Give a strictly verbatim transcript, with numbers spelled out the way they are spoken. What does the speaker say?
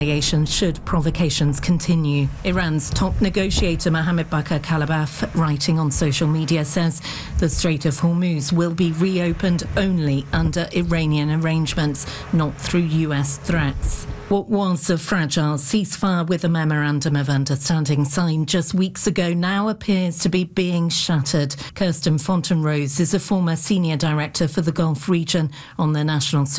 should provocations continue. Iran's top negotiator Mohammed Bakr Kalibaf, writing on social media, says the Strait of Hormuz will be reopened only under Iranian arrangements, not through U S threats. What was a fragile ceasefire with a memorandum of understanding signed just weeks ago now appears to be being shattered. Kirsten Fontenrose is a former senior director for the Gulf region on the National